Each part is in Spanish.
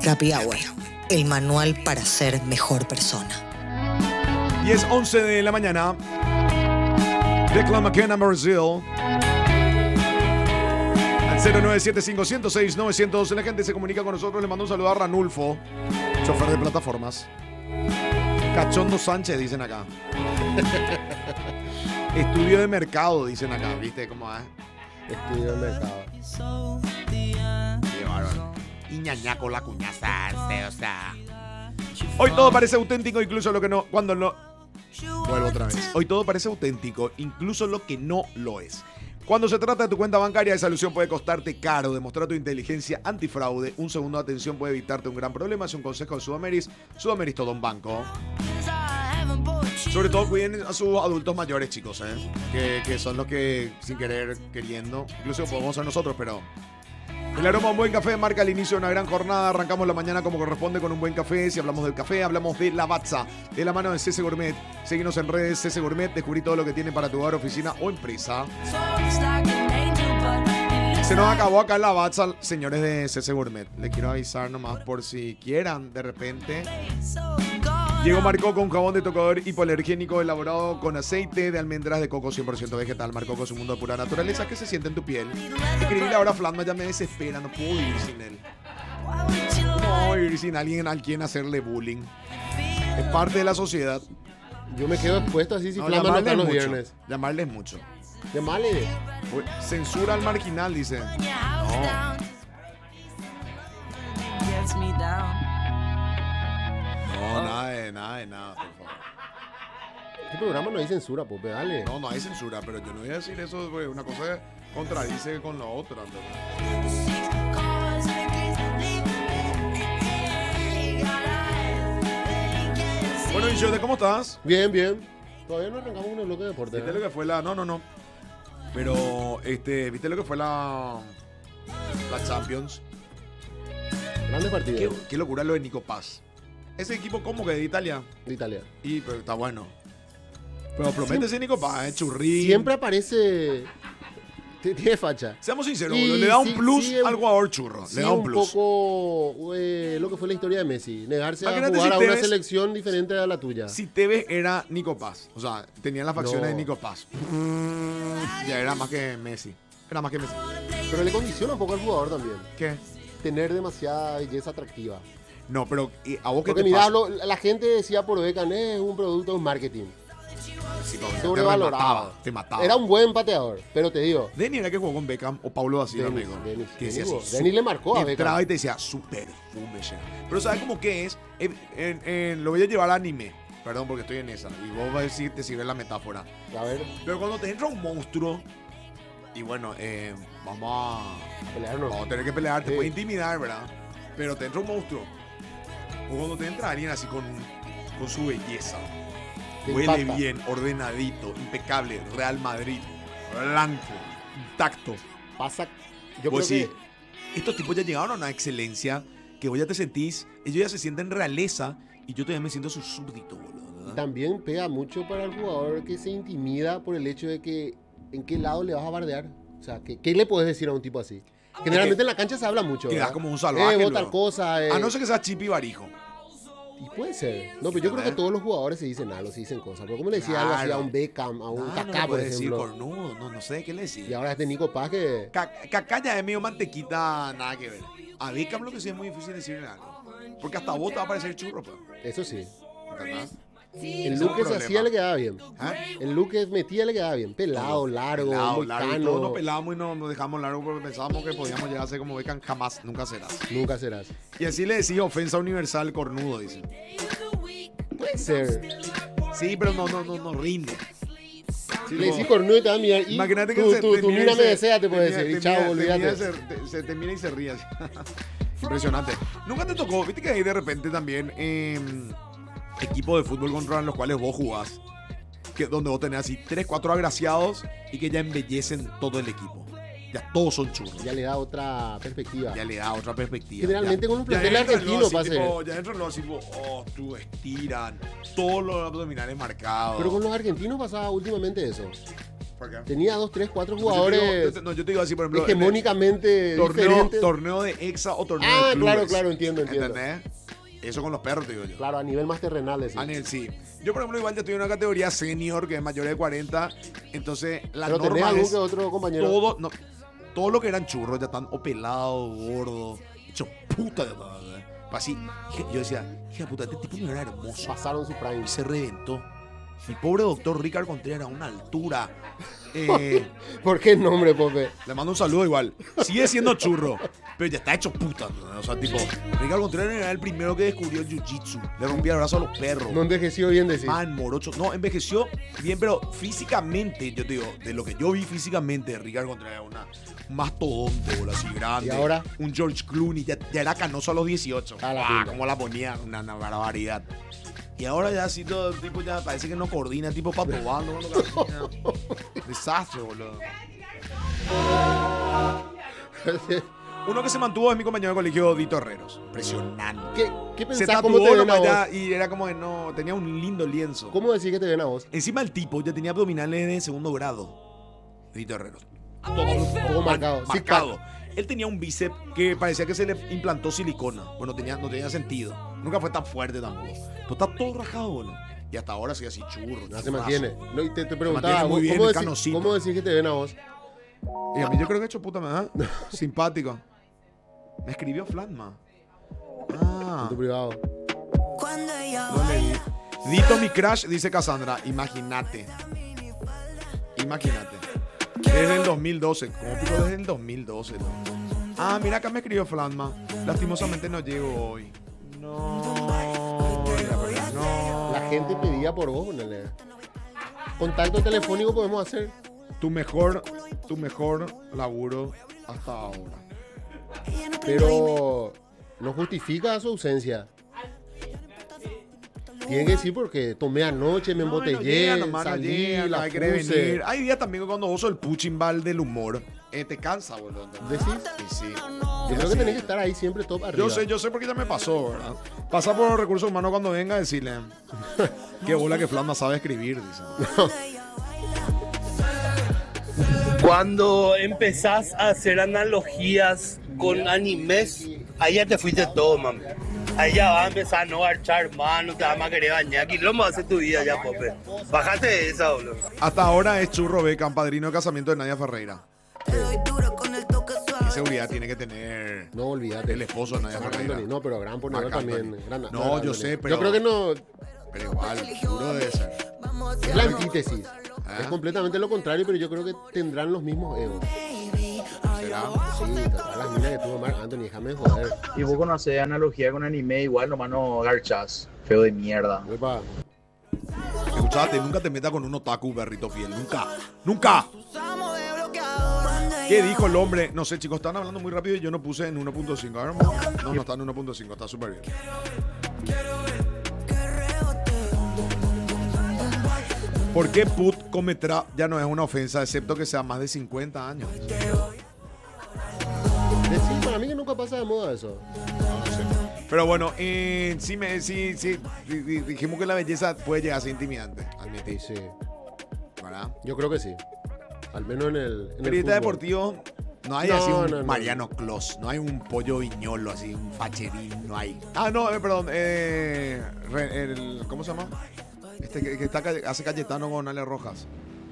Happy Hour, el manual para ser mejor persona. 10:11 de la mañana. Declan McKenna, Brazil. Al 097-506-900. La gente se comunica con nosotros. Le mando un saludo a Ranulfo, chofer de plataformas. Cachondo Sánchez, dicen acá. Estudio de mercado, dicen acá. ¿Viste cómo es? Estudio de mercado. Qué bárbaro. Y ñañaco la cuñaza, o sea. Hoy todo parece auténtico, incluso lo que no. Cuando no. Vuelvo otra vez. Hoy todo parece auténtico, incluso lo que no lo es. Cuando se trata de tu cuenta bancaria, esa ilusión puede costarte caro. Demostrar tu inteligencia antifraude. Un segundo de atención puede evitarte un gran problema. Es un consejo de Sudameris. Sudameris, todo un banco. Sobre todo cuiden a sus adultos mayores, chicos, que son los que, sin querer, queriendo, incluso podemos ser nosotros, pero... El aroma de un buen café marca el inicio de una gran jornada. Arrancamos la mañana como corresponde con un buen café. Si hablamos del café, hablamos de Lavazza, de la mano de CC Gourmet. Seguinos en redes CC Gourmet. Descubrí todo lo que tiene para tu hogar, oficina o empresa. Se nos acabó acá Lavazza, señores de CC Gourmet. Les quiero avisar nomás por si quieran, de repente. Llegó Marcoco, un jabón de tocador hipoalergénico elaborado con aceite de almendras de coco 100% vegetal. Marcoco es un mundo de pura naturaleza que se siente en tu piel. Escribirle ahora a Flatma ya me desespera, no puedo vivir sin él. No puedo vivir sin alguien al quien hacerle bullying. Es parte de la sociedad. Yo me quedo expuesto así si No, Flatma no está los mucho. viernes. Llamarles mucho. Llamarle. Uy, censura al marginal, dice. No. No, nada, por favor. Este programa no hay censura, Pope, dale. No hay censura, pero yo no voy a decir eso porque una cosa contradice con la otra. Bueno, y Jote, ¿cómo estás? Bien, bien. Todavía no arrancamos con el bloque de deporte. ¿Viste lo que fue la...? No. Pero, ¿viste lo que fue la Champions? Grandes partidos. Qué locura lo de Nico Paz. Ese equipo, ¿cómo que de Italia? De Italia. Pero está bueno. Pero promete ese Nico Paz, churrín. Siempre aparece... Tiene facha. Seamos sinceros, Y le da un sí, plus sí, al jugador churro. Sí, le da un plus. poco lo que fue la historia de Messi. Negarse a Imagínate jugar si a una Tevez- selección diferente a la tuya. Si Tevez era Nico Paz, o sea, tenía las facciones No. de Nico Paz. Ya era más que Messi. Era más que Messi. Pero le condiciona un poco al jugador también. ¿Qué? Tener demasiada belleza atractiva. No, pero ¿a vos qué Porque te mira, pasa? la gente decía por Beckham, es un producto de un marketing. Sí, pero Sobrevalorado. Te mataba. Era un buen pateador, pero te digo. Denny era que jugó con Beckham o Pablo da Silva, amigo. Que decía así, Denny le marcó a Beckham. entraba y te decía, su perfume. Pero ¿sabes cómo que es? Lo voy a llevar al anime. Perdón, porque estoy en esa. Y vos vas a decir, te sirve la metáfora. A ver, Pero cuando te entra un monstruo, y bueno, vamos a tener que pelear, te Sí. puede intimidar, ¿verdad? Pero te entra un monstruo. O cuando te entra alguien así con su belleza. te Huele impacta. bien, ordenadito, impecable, Real Madrid, blanco, intacto. Pasa. Yo Vos creo decís, estos tipos ya llegaron a una excelencia que vos ya te sentís, ellos ya se sienten realeza y yo todavía me siento su súbdito, boludo. que ¿verdad? también pega mucho para el jugador que se intimida por el hecho de que en qué lado le vas a bardear. O sea, ¿qué le puedes decir a un tipo así? Generalmente en la cancha se habla mucho. Quedás ¿verdad? como un salvaje, Vos luego. tal cosa. A no ser que sea Chipi Barijo. Y puede ser. No, pero yo creo que todos los jugadores se dicen algo, se dicen cosas. Pero ¿cómo le decía algo así a un Beckham, a un No, Kaká, no le por puedes decir ejemplo? cornudo, no sé qué le decía. Y ahora este Nico Paz que... Kaká ya es medio mantequita, nada que ver. A Beckham lo que sí es muy difícil decirle algo. Porque hasta vos te va a parecer churro, pues. Eso sí. ¿Entendés? El es look un que se problema. hacía le quedaba bien. ¿Ah? El look que metía le quedaba bien. Pelado, largo, Pelado, muy largo y cano. todo. Nos pelamos y nos dejamos largo porque pensábamos que podíamos llegar a ser como Beckham. Jamás, nunca serás. Nunca serás. Y así le decía ofensa universal cornudo, dice. Puede ser. Sí, pero no rinde. Si le decís cornudo y te va a mirar. Y Imagínate que tu mira mira y me desea, te puede mira- decir. Y te chao, mira- olvídate. te mira y se ríe así. Impresionante. Nunca te tocó, viste que hay de repente también equipos de fútbol contra los cuales vos jugás. Donde vos tenés así 3, 4 agraciados y que ya embellecen todo el equipo. Ya todos son churros. Ya le da otra perspectiva. Ya le da otra perspectiva. Generalmente Ya- con un ya plantel entran argentino los así, pasa. tipo, ya entran los así, tipo, tú estiran, todos los abdominales marcados. Pero con los argentinos pasaba últimamente eso. ¿Por qué? Tenía 2, 3, 4 jugadores Yo te digo así, por ejemplo. hegemónicamente diferentes. Torneo de Exa o torneo Ah, de clubes. claro, entiendo. ¿Entendés? Eso con los perros, te digo yo. Claro, a nivel más terrenal, sí. Sí. Yo, por ejemplo, igual ya estoy en una categoría senior, que es mayor de 40. Entonces, la Pero tenés norma algún es que otro compañero. todo lo que eran churros ya están o pelados, gordos, hecho puta de todo. Así, yo decía, hija de puta, este tipo no era hermoso. Pasaron su prime. Y se reventó. Mi pobre doctor Ricardo Contreras a una altura. ¿Por qué el nombre, Pope? Le mando un saludo igual. Sigue siendo churro, pero ya está hecho puta, ¿no? O sea, tipo, Ricardo Contreras era el primero que descubrió el jiu-jitsu. Le rompía el brazo a los perros. No envejeció bien, decir. Man, morocho. No, envejeció bien, pero físicamente, yo te digo, de lo que yo vi físicamente, Ricardo Contreras era un mastodonte, boludo, así grande. ¿Y ahora? Un George Clooney, ya era canoso a los 18. A la pinga. Cómo la ponía, una barbaridad. Y ahora ya así todo el tipo ya parece que no coordina, tipo patobando, boludo. Desastre, boludo. Uno que se mantuvo es mi compañero de colegio, Dito Herreros. Impresionante. ¿Qué Se pensás? ¿Cómo te tatuó ven a nomás ya vos? y era como que no, tenía un lindo lienzo. ¿Cómo decís que te ven a vos? Encima el tipo ya tenía abdominales de segundo grado. Dito Herreros. Todo marcado. Sí, Marcado. Él tenía un bíceps que parecía que se le implantó silicona. Bueno, no tenía sentido. Nunca fue tan fuerte tampoco. Pero está todo rajado, boludo. Y hasta ahora sigue así churro. No se churrazo. mantiene. No, y te preguntaba, mantiene muy bien, canosito. ¿cómo decís que te ven a vos? Y a mí yo creo que he hecho puta madre. Simpático. Me escribió Flatma. En tu privado. No leí. Dito mi crush, dice Cassandra. Imagínate. Desde el 2012. ¿Cómo pico desde el 2012? ¿No? Mira, acá me escribió Flatma. Lastimosamente no llego hoy. No. La gente pedía por vos, ponele. Contacto telefónico podemos hacer. Tu mejor laburo hasta ahora. Pero no justifica su ausencia. Tiene que decir porque tomé anoche, me embotellé, salí, la hay que venir. puse. Hay días también que cuando vos sos el punching ball del humor, te cansa, boludo. ¿Decís? Sí. Yo creo que tenés que estar ahí siempre top arriba. Yo sé porque ya me pasó, ¿verdad? Pasa por los recursos humanos cuando venga a decirle qué bola que Flatma sabe escribir, dice. Cuando empezás a hacer analogías con animes, ahí ya te fuiste todo, mami. Ahí ya vas a empezar a no garchar mano, te vas a querer bañar. ¿Qué va a hacer tu vida ya, Pope? Bájate de esa, boludo. Hasta ahora es Churro Beckham, padrino de casamiento de Nadia Ferreira. ¿Qué seguridad tiene que tener No, olvídate. el esposo de Nadia Ferreira? Anthony, no, pero gran ponedor Marc también. Anthony. No, yo sé, pero- Yo creo que no. Pero igual, Churro debe ser. Es la antítesis. ¿Ah? Es completamente lo contrario, pero yo creo que tendrán los mismos egos. ¿Será? Sí, todas las minas que tuvo Marc Anthony, déjame de joder. Y vos conocés analogía con anime, igual nomás no garchas. Feo de mierda. Epa, Escuchate, nunca te metas con un otaku, berrito fiel. Nunca. ¡Nunca! ¿Qué dijo el hombre? No sé, chicos, están hablando muy rápido y yo no puse en 1.5. A ver, no está en 1.5, está súper bien. ¿Por qué put cometerá? Ya no es una ofensa, excepto que sea más de 50 años. Sí, para mí que nunca pasa de moda eso. No sé. Pero bueno, sí, dijimos que la belleza puede llegar a ser intimidante. Admití. Sí, ¿Verdad? yo creo que sí. Al menos en el Periodista fútbol. deportivo, no hay No, así un no, no. Mariano Clos, no hay un Pollo Viñolo, así, un Facherín, no hay. No, perdón, ¿cómo se llama? Hace Cayetano con Ale Rojas.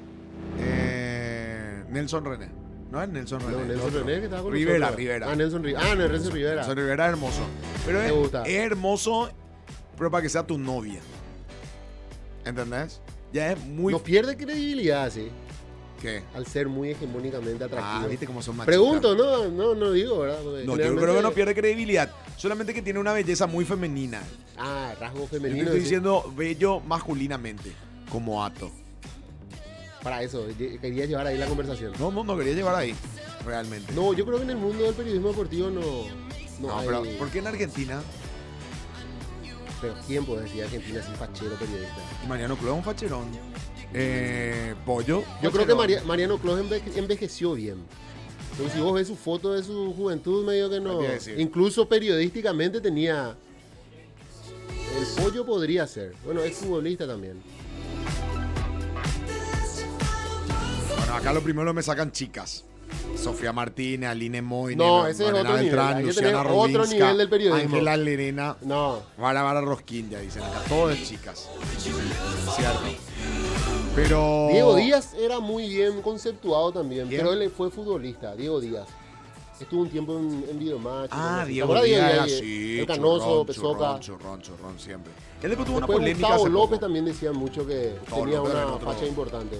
Nelson René. No es Nelson René. No, Nelson René que estaba con Rivera, nosotros. Rivera. Nelson Rivera. Nelson Rivera. Nelson Rivera es hermoso. Pero Me gusta. es hermoso, pero para que sea tu novia. ¿Entendés? Ya es muy... No pierde credibilidad, sí. ¿Qué? Al ser muy hegemónicamente atractivo. ¿Viste cómo son machistas? Pregunto, no digo, ¿verdad? Porque No, yo creo que generalmente- no pierde credibilidad. Solamente que tiene una belleza muy femenina. Rasgo Yo te femenino. estoy sí. diciendo bello masculinamente, como Ato. Para eso, quería llevar ahí la conversación. No quería llevar ahí, realmente. No, yo creo que en el mundo del periodismo deportivo no No, hay... pero ¿por qué en Argentina? Pero ¿quién puede decir Argentina sin fachero periodista? Mariano Clos es un facherón. Pollo. Yo creo que facherón. Mariano Clos envejeció bien. Entonces, si vos ves su foto de su juventud, medio que no. Te iba a decir. Incluso periodísticamente tenía. El Pollo podría ser. Bueno, es futbolista también. Bueno, acá lo primero me sacan chicas. Sofía Martínez, Aline Moine, No, ese es otro nivel. Hay que tener Luciana otro Rubinska, nivel del periodismo. Ángela Lerena, No. Vara Rosquín, ya dicen acá. Todo es chicas. Cierto. Pero... Diego Díaz era muy bien conceptuado también, ¿Quién? pero él fue futbolista, Diego Díaz. Estuvo un tiempo en Videomatch. Ah, ¿te Diego acuerdas de Díaz era Díaz? así. El Canoso, churrón, Pesoca. churrón, siempre. Él después tuvo una Después polémica Gustavo hace López poco. también decían mucho que Gustavo tenía López una era otro. facha importante.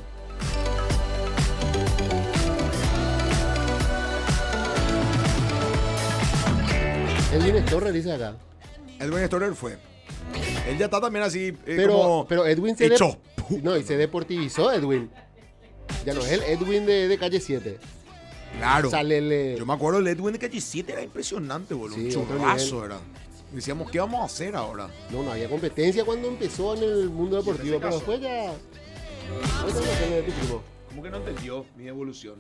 Edwin Torres dice acá. Edwin Storer fue. Él ya está también así como Pero Edwin hecho. No, y se deportivizó Edwin. Ya no es el Edwin de Calle 7. Claro. Sale Yo me acuerdo el Edwin de Calle 7 era impresionante, boludo. Sí, Un otro churrazo era. Decíamos, ¿qué vamos a hacer ahora? No había competencia cuando empezó en el mundo deportivo, pero después ya... Ahorita no sé de tu primo. ¿Cómo que no entendió mi evolución?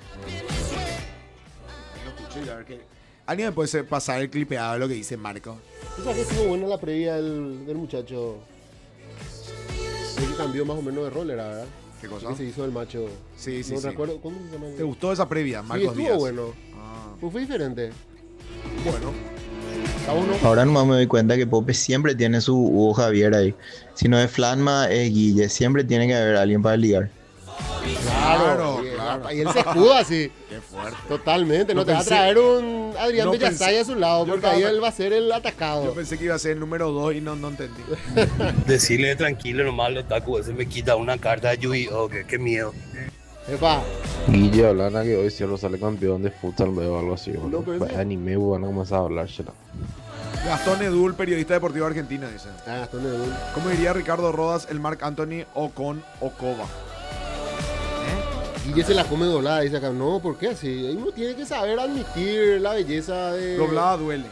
No escuché, a ver qué. ¿Alguien me puede pasar el clipeado de lo que dice Marco? ¿Tú sabes que estuvo buena la previa del muchacho? El que cambió más o menos de rol, era, ¿verdad? ¿Qué cosa? El que se hizo el macho. Sí, No sí. recuerdo, ¿cómo se llama? ¿Te gustó esa previa, Sí, Marcos estuvo Díaz? bueno. Ah, Pues fue diferente. bueno. Cada uno. Ahora nomás me doy cuenta que Pope siempre tiene su Hugo Javier ahí. Si no es Flanma, es Guille. Siempre tiene que haber alguien para ligar. Claro. Y él se escuda así. Qué fuerte. Totalmente. No Yo te va a pensé- traer un Adrián no Bellastay pensé- a su lado, yo porque estaba- ahí él va a ser el atacado. Yo pensé que iba a ser el número 2 y no entendí. Decirle tranquilo nomás al otaku, ese me quita una carta de Yu-Gi-Oh, qué miedo. Epa, Guille Olana que hoy cielo sale campeón de futsal o algo así. No, pero ese- Anime, van a comenzar a hablar. Gastón Edul, periodista deportivo argentino, dice. Gastón Edul. ¿Cómo diría Ricardo Rodas el Marc Anthony o con Ocoba? Y ya se la come doblada, dice acá. No, ¿por qué así? Uno tiene que saber admitir la belleza Doblada duele.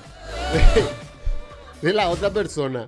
de la otra persona.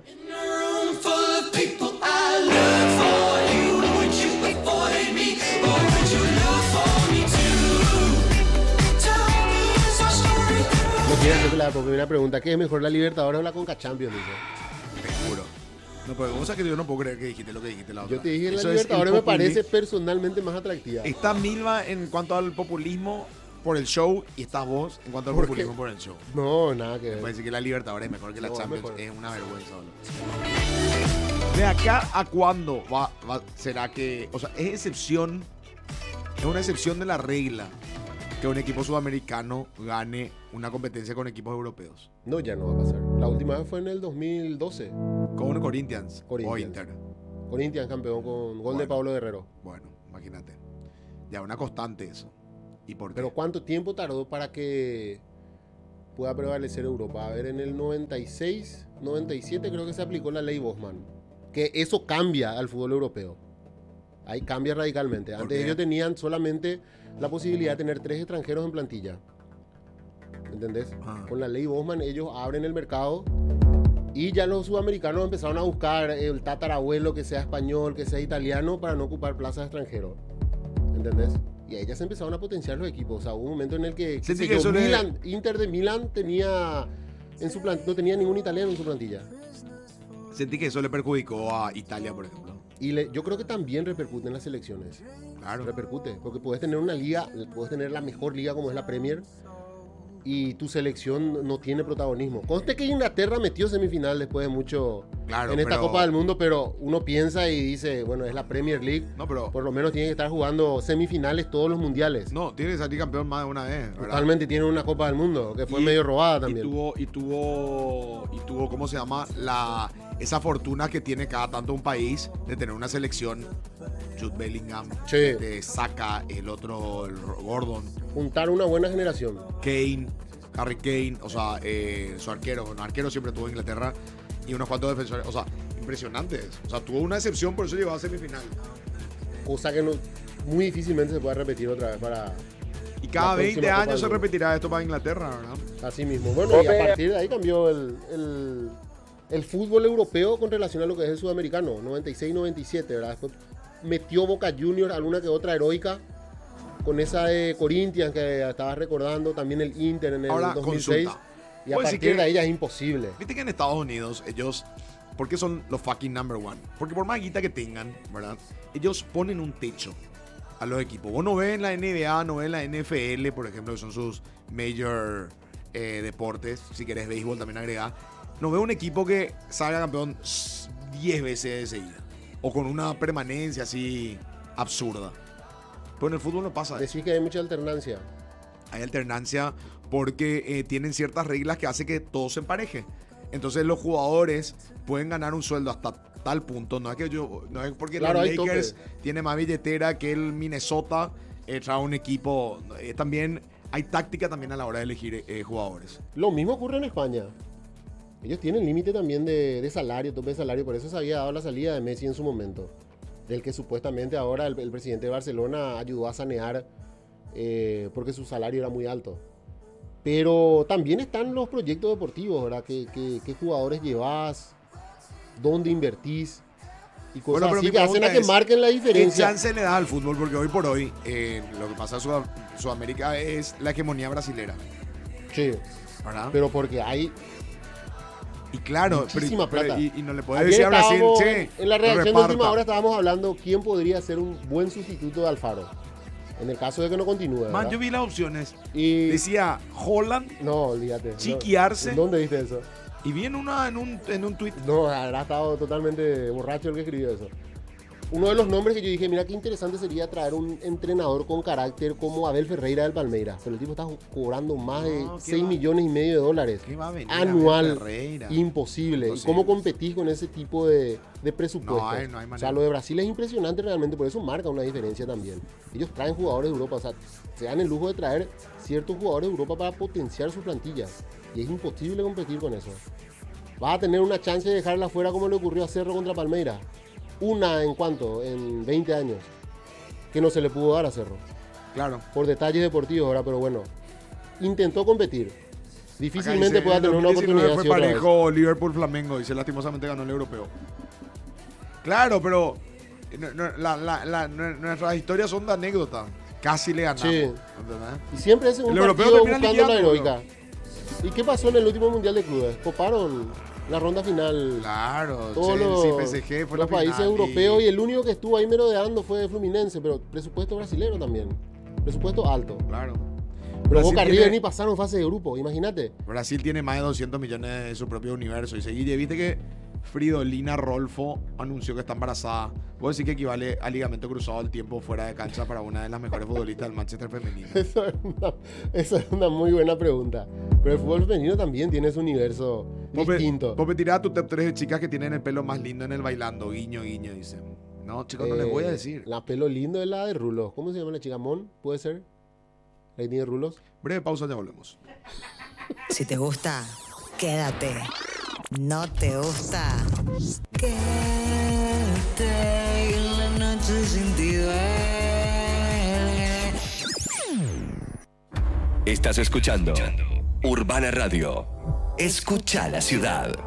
No quiere hacerte la primera pregunta. ¿Qué es mejor, la Libertadores o la Conca Champions? Dice. Te juro. No, pero vos sabés que yo no puedo creer que dijiste lo que dijiste la otra. Yo te dije, la Eso es el Libertadores me populismo. parece personalmente más atractiva. Está Milva en cuanto al populismo por el show y estás vos en cuanto al ¿Por qué? populismo por el show. No, nada que Puede ver. decir que la Libertadores es mejor que la No, es Champions. mejor. Es una vergüenza, boludo. ¿De acá a cuándo será que, o sea, es excepción, es una excepción de la regla que un equipo sudamericano gane una competencia con equipos europeos? No, ya no va a pasar. La última vez fue en el 2012. Con Corinthians o Corinthians. Inter. Corinthians campeón con gol de Bueno. Pablo Guerrero. Bueno, imagínate. Ya una constante eso. ¿Y por qué? Pero ¿cuánto tiempo tardó para que pueda prevalecer Europa? A ver, en el 96, 97 creo que se aplicó la ley Bosman. Que eso cambia al fútbol europeo. Ahí cambia radicalmente. ¿Por Antes qué? ellos tenían solamente la posibilidad de tener 3 extranjeros en plantilla. ¿Entendés? Ah. Con la ley Bosman ellos abren el mercado y ya los sudamericanos empezaron a buscar el tatarabuelo que sea español, que sea italiano para no ocupar plazas de extranjeros. ¿Entendés? Y ahí ya se empezaron a potenciar los equipos. O sea, hubo un momento en el que, qué Sentí sé que yo, eso le- Milan, Inter de Milán tenía no tenía ningún italiano en su plantilla. Sentí que eso le perjudicó a Italia, por ejemplo. Y yo creo que también repercute en las selecciones. Claro. Repercute, porque puedes tener una liga, puedes tener la mejor liga como es la Premier y tu selección no tiene protagonismo. Conste que Inglaterra metió semifinal después de mucho Claro, en esta pero- Copa del Mundo, pero uno piensa y dice, bueno, es la Premier League, No, pero por lo menos tiene que estar jugando semifinales todos los mundiales. no, tiene que salir campeón más de una vez, ¿verdad? Totalmente tiene una Copa del Mundo, que fue Y- medio robada Y también. tuvo, ¿cómo se llama? Esa fortuna que tiene cada tanto un país de tener una selección. Jude Bellingham, Sí. Saka, el otro, Gordon, Juntar una buena generación. Kane, Harry Kane, o sea, su arquero. Bueno, arquero siempre tuvo en Inglaterra y unos cuantos defensores. O sea, impresionantes. O sea, tuvo una excepción, por eso llegó a semifinal. Cosa que muy difícilmente se puede repetir otra vez para Y cada La 20 próxima Copa años del se Mundo. repetirá esto para Inglaterra, ¿verdad? así mismo. Bueno, y a partir de ahí cambió el fútbol europeo con relación a lo que es el sudamericano, 96-97, ¿verdad? Después metió Boca Juniors alguna que otra heroica con esa de Corinthians que estabas recordando, también el Inter en el Ahora, 2006. consulta. Y a Puede decir partir que- de ahí ya es imposible. Viste que en Estados Unidos ellos, ¿por qué son los fucking number one? Porque por más guita que tengan, ¿verdad? Ellos ponen un techo. a los equipos. Vos no ves en la NBA, no ves en la NFL, por ejemplo, que son sus major deportes. Si querés béisbol también agregá. No ves un equipo que salga campeón 10 veces de seguida. O con una permanencia así absurda. Pero en el fútbol no pasa eso. Decís que hay mucha alternancia. Hay alternancia porque tienen ciertas reglas que hacen que todo se empareje. Entonces los jugadores pueden ganar un sueldo hasta tal punto. No es porque Claro, los hay Lakers tope. tiene más billetera que el Minnesota trae un equipo. También hay táctica también a la hora de elegir jugadores. Lo mismo ocurre en España. Ellos tienen límite también de salario, tope de salario. Por eso se había dado la salida de Messi en su momento. Del que supuestamente ahora el presidente de Barcelona ayudó a sanear porque su salario era muy alto. Pero también están los proyectos deportivos, ¿verdad? ¿Qué jugadores llevas? ¿Dónde invertís? Y cosas Bueno, pero así mi que hacen a pregunta que es, marquen la ¿Qué diferencia. chance le da al fútbol? Porque hoy por hoy lo que pasa en Sudamérica es la hegemonía brasilera, Sí, ¿verdad? pero porque hay Y claro, muchísima plata. y no le podés Ayer decir a Brasil, estábamos, che, en la no redacción de reparta. última hora estábamos hablando quién podría ser un buen sustituto de Alfaro. En el caso de que no continúe, ¿verdad? Man, yo vi las opciones. Y Decía Holland no, olvídate. no. Chiquearse. ¿Dónde viste eso? y vi en un tweet. No, habrá estado totalmente borracho el que escribió eso. Uno de los nombres que yo dije, mira qué interesante sería traer un entrenador con carácter como Abel Ferreira del Palmeiras. Pero el tipo está cobrando más de No, ¿qué 6 va? millones y medio de dólares. ¿Qué va a venir Anual. Abel Ferreira? Imposible. ¿Y Imposible. cómo competís con ese tipo de presupuesto? No hay manera. O sea, lo de Brasil es impresionante realmente, por eso marca una diferencia también. Ellos traen jugadores de Europa, o sea, se dan el lujo de traer ciertos jugadores de Europa para potenciar su plantilla. Y es imposible competir con eso. Vas a tener una chance de dejarla fuera como le ocurrió a Cerro contra Palmeiras. Una en cuánto, en 20 años. Que no se le pudo dar a Cerro. Claro. Por detalles deportivos, ¿verdad? Pero bueno, intentó competir. Acá Difícilmente dice, pueda en tener una 2019 oportunidad así fue otra vez. parejo Liverpool-Flamengo. Dice, lastimosamente ganó el europeo. Claro, pero nuestras historias son de anécdota. Casi le ganamos. Sí. ¿Entendés? Y siempre es un El europeo partido termina buscando la liquidando, heroica. ¿Y qué pasó en el último Mundial de Clubes? Coparon la ronda final. Claro, Todos Chelsea, PSG fue los la países final europeos y el único que estuvo ahí merodeando fue Fluminense, pero presupuesto brasilero también. Presupuesto alto. Claro. Pero Brasil Boca tiene- River ni pasaron fase de grupo, imagínate. Brasil tiene más de 200 millones de su propio universo. Y Guille, viste que Fridolina Rolfo anunció que está embarazada. Puedo decir que equivale a ligamento cruzado el tiempo fuera de cancha para una de las mejores futbolistas del Manchester femenino. Eso es una muy buena pregunta. Pero el fútbol femenino también tiene su universo distinto. Pope, tirá tu top 3 de chicas que tienen el pelo más lindo en el bailando. Guiño, guiño, dice. No, chicos, no les voy a decir. La pelo lindo es la de rulos. ¿Cómo se llama la chica? ¿Mon? ¿Puede ser? ¿La que tiene rulos? Breve pausa, ya volvemos. Si te gusta, quédate. No te gusta, quédate. En la noche sin ti duele. Estás escuchando Urbana Radio. Escucha la ciudad.